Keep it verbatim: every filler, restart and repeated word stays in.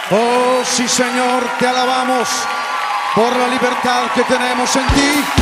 Oh, sí, Señor, te alabamos por la libertad que tenemos en ti.